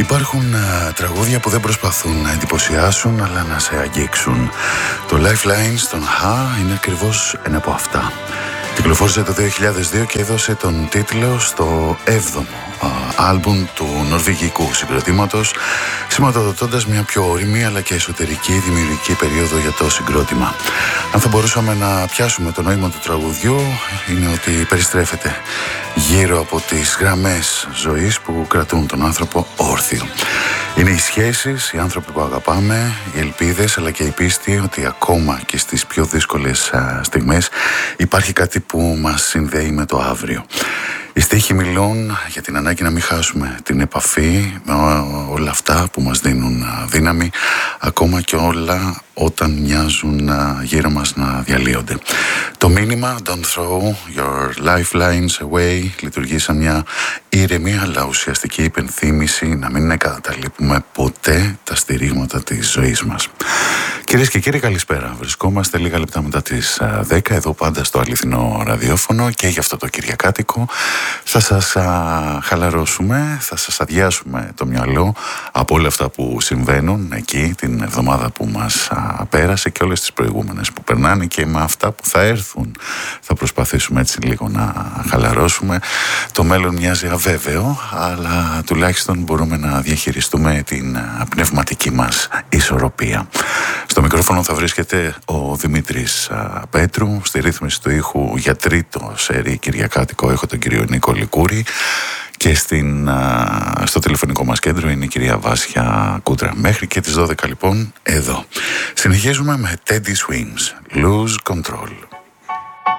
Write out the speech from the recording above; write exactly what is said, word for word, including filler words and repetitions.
Υπάρχουν α, τραγούδια που δεν προσπαθούν να εντυπωσιάσουν αλλά να σε αγγίξουν. Το Lifeline στον Χα είναι ακριβώς ένα από αυτά. Κυκλοφόρησε το δύο χιλιάδες δύο και έδωσε τον τίτλο στο έβδομο άλμπουμ του νορβηγικού συγκροτήματος, σηματοδοτώντας μια πιο όριμη αλλά και εσωτερική δημιουργική περίοδο για το συγκρότημα. Αν θα μπορούσαμε να πιάσουμε το νόημα του τραγουδιού, είναι ότι περιστρέφεται γύρω από τις γραμμές ζωής που κρατούν τον άνθρωπο όρθιο. Είναι οι σχέσεις, οι άνθρωποι που αγαπάμε, οι ελπίδες αλλά και η πίστη ότι ακόμα και στις πιο δύσκολες α, στιγμές υπάρχει κάτι που μας συνδέει με το αύριο. Οι στίχοι μιλούν για την ανάγκη να μην χάσουμε την επαφή με όλα αυτά που μας δίνουν δύναμη, ακόμα και όλα όταν μοιάζουν γύρω μας να διαλύονται. Το μήνυμα «Don't throw your lifelines away» λειτουργεί σαν μια ήρεμη αλλά ουσιαστική υπενθύμηση να μην εγκαταλείπουμε ποτέ τα στηρίγματα της ζωής μας. Κυρίες και κύριοι, καλησπέρα. Βρισκόμαστε λίγα λεπτά μετά τις δέκα, εδώ πάντα στο αληθινό ραδιόφωνο, και για αυτό το Κυριακάτικο θα σας α, χαλαρώσουμε, θα σας αδειάσουμε το μυαλό από όλα αυτά που συμβαίνουν εκεί την εβδομάδα που μας α, πέρασε και όλες τις προηγούμενες που περνάνε, και με αυτά που θα έρθουν θα προσπαθήσουμε έτσι λίγο να χαλαρώσουμε. Το μέλλον μοιάζει αβέβαιο, αλλά τουλάχιστον μπορούμε να διαχειριστούμε την α, πνευματική μας ισορροπία. Στο μικρόφωνο θα βρίσκεται ο Δημήτρης α, Πέτρου, στη ρύθμιση του ήχου για τρίτο σερί Κυριακάτικο έχω τον κύριο Νίκο Λικούρη, και στην, α, στο τηλεφωνικό μας κέντρο είναι η κυρία Βάσια Κούτρα. Μέχρι και τις δώδεκα λοιπόν εδώ. Συνεχίζουμε με Teddy Swims, Lose Control.